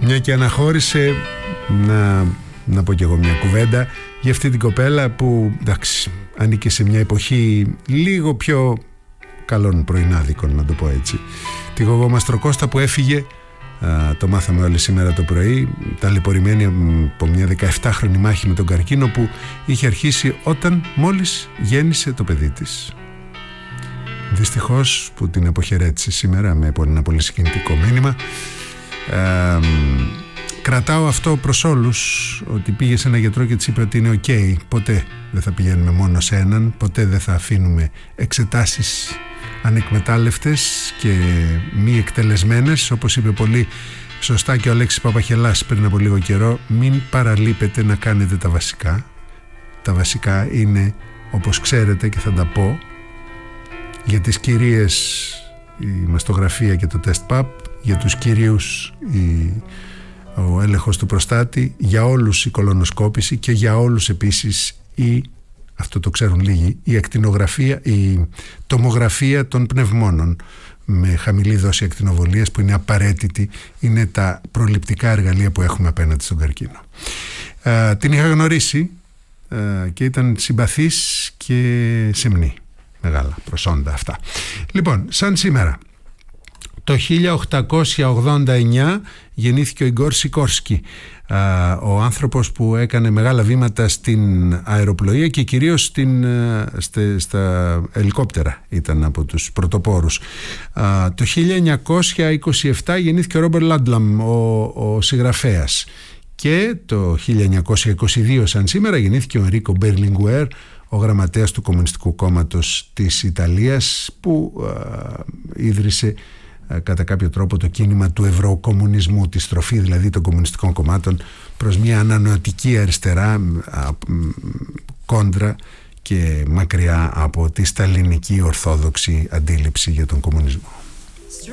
Μια και αναχώρησε, να πω κι εγώ μια κουβέντα για αυτή την κοπέλα που, εντάξει, ανήκε σε μια εποχή λίγο πιο καλών πρωινάδικων, να το πω έτσι. Τη Γογό Μαστροκώστα που έφυγε, το μάθαμε όλοι σήμερα το πρωί, ταλαιπωρημένη από μια 17χρονη μάχη με τον καρκίνο που είχε αρχίσει όταν μόλις γέννησε το παιδί της. Δυστυχώς που την αποχαιρέτησε σήμερα με ένα πολύ συγκινητικό μήνυμα. Κρατάω αυτό προς όλους, ότι πήγε σε ένα γιατρό και της είπε ότι είναι ok. Ποτέ δεν θα πηγαίνουμε μόνο σε έναν, ποτέ δεν θα αφήνουμε εξετάσεις ανεκμετάλλευτες και μη εκτελεσμένες. Όπως είπε πολύ σωστά και ο Αλέξης Παπαχελάς πριν από λίγο καιρό, μην παραλείπετε να κάνετε τα βασικά. Τα βασικά είναι, όπως ξέρετε και θα τα πω, για τις κυρίες η μαστογραφία και το τεστ ΠΑΠ, για τους κυρίους ο έλεγχος του προστάτη, για όλους η κολονοσκόπηση και για όλους επίσης αυτό το ξέρουν λίγοι, η ακτινογραφία, η τομογραφία των πνευμόνων με χαμηλή δόση ακτινοβολίας που είναι απαραίτητη, είναι τα προληπτικά εργαλεία που έχουμε απέναντι στον καρκίνο. Την είχα γνωρίσει και ήταν συμπαθής και σεμνή. Μεγάλα προσόντα αυτά. Λοιπόν, σαν σήμερα το 1889 γεννήθηκε ο Ιγκόρ Σικόρσκι, ο άνθρωπος που έκανε μεγάλα βήματα στην αεροπλοεία και κυρίως στα ελικόπτερα, ήταν από τους πρωτοπόρους. Το 1927 γεννήθηκε ο Ρόμπερτ Λάντλαμ, ο συγγραφέας, και το 1922 σαν σήμερα γεννήθηκε ο Ενρίκο Μπερλινγκουέρ, ο γραμματέας του Κομμουνιστικού Κόμματος της Ιταλίας, που ίδρυσε κατά κάποιο τρόπο το κίνημα του ευρωκομμουνισμού, τη στροφή δηλαδή των κομμουνιστικών κομμάτων προς μια ανανεωτική αριστερά, κόντρα και μακριά από τη σταλινική ορθόδοξη αντίληψη για τον κομμουνισμό.